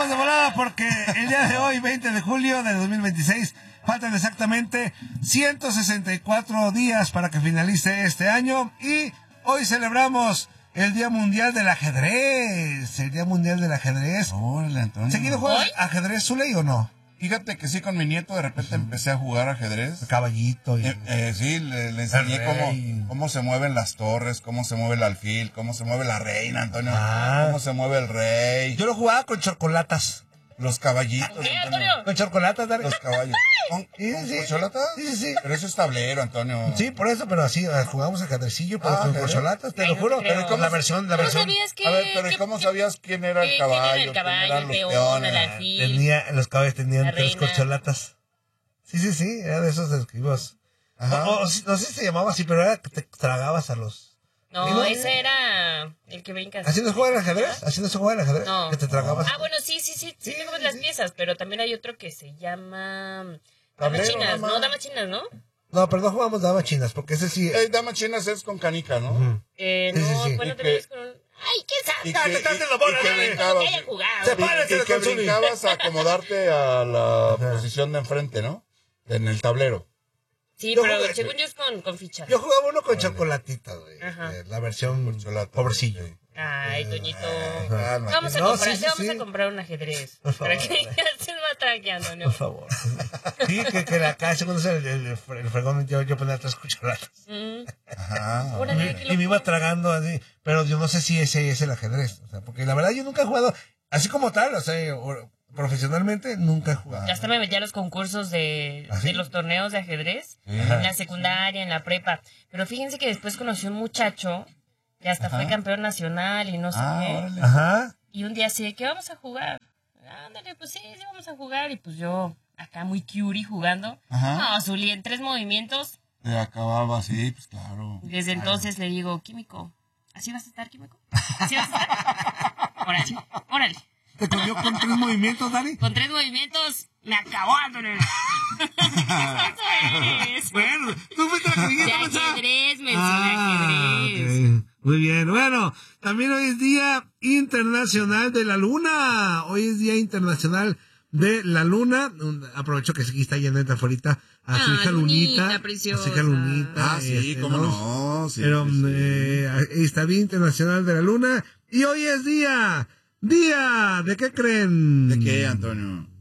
vámonos de volada porque el día de hoy, 20 de julio de 2026, faltan exactamente 164 días para que finalice este año y hoy celebramos el Día Mundial del Ajedrez. El Día Mundial del Ajedrez. Órale, Antonio. ¿Seguido juegas ajedrez, Zuley, o no? Fíjate que sí, con mi nieto de repente empecé a jugar ajedrez. Caballito. Sí, le enseñé cómo se mueven las torres, cómo se mueve el alfil, cómo se mueve la reina, Antonio. Cómo se mueve el rey. Yo lo jugaba con chocolatas. Los caballitos, Antonio. Con chocolatas, Dani. Los caballos. ¿Con corcholatas? Sí. Pero eso es tablero, Antonio. Sí, por eso, pero así, jugamos ajedrecillo, pero con corcholatas, te lo juro. Pero con la versión. ¿Cómo sabías que...? A ver, pero ¿cómo sabías quién era el caballo? ¿Quién era el caballo, el peón, el alfil? Los caballos tenían La 3 reina. corcholatas. Sí, era de esos escribos. Ajá. No sé si se llamaba así, pero era que te tragabas a los... No, ese era el que brincas. ¿Así no se juega el ajedrez? ¿Así no se juega el ajedrez? No. Que te tragabas. Ah, bueno, sí, te comes las piezas, pero también hay otro que se llama... Tablero, Damas chinas, mamá. ¿no? Damas chinas, ¿no? No, pero no jugamos damas chinas, porque ese sí... Damas chinas es con canica, ¿no? Ujú. No, sí. bueno, Y también que- es con... ¡Ay, qué Y santa! que Que brincabas. haya jugado. Sepárate, Y que Consuli. brincabas a acomodarte a la posición de enfrente, ¿no? En el tablero. Sí, Yo pero jugué- según yo es con fichas. Yo jugaba uno con chocolatitas, güey. Ajá. La versión Corcholata. pobrecillo. Sí. Ay, Toñito. Calma. Vamos a No, comprar, sí, te vamos sí. a comprar un ajedrez. Por favor. Para que ya se va tranqueando, ¿no? Por favor. Sí, que acá, según el fregón, yo ponía 3 cucharadas. Ajá. Órale, qué Y me iba tragando así. Pero yo no sé si ese es el ajedrez. O sea, porque la verdad yo nunca he jugado, así como tal, o sea, profesionalmente nunca he jugado. Ya hasta me metí a los concursos de ¿Ah, sí? los torneos de ajedrez, Sí. en la secundaria, en la prepa. Pero fíjense que después conocí un muchacho que hasta fue campeón nacional y no sé qué. Órale. Ajá. Y un día así de, ¿qué vamos a jugar? Ándale, pues sí, vamos a jugar. Y pues yo, acá muy curie jugando. Ajá. No, Zuli, en 3 movimientos. Te acababa así, pues claro. Desde entonces le digo, Químico, ¿así vas a estar, Químico? ¿Así vas a estar? Órale. ¿Te cogió con 3 movimientos, Dani? Con 3 movimientos, me acabó, Antonio. ¿Qué es? Bueno, tú fuiste la que De dijiste, Manzana. ajedrez, me ajedrez. Ok. Muy bien. Bueno, también hoy es Día Internacional de la Luna. Hoy es Día Internacional de la Luna. Aprovecho que aquí está Janet afuera a su hija Lunita, Lunita. preciosa. A su hija Lunita. Ah, sí, cómo no. Sí, Pero sí, sí. está Día Internacional de la Luna. Y hoy es Día. ¿De qué creen? ¿De qué, Antonio?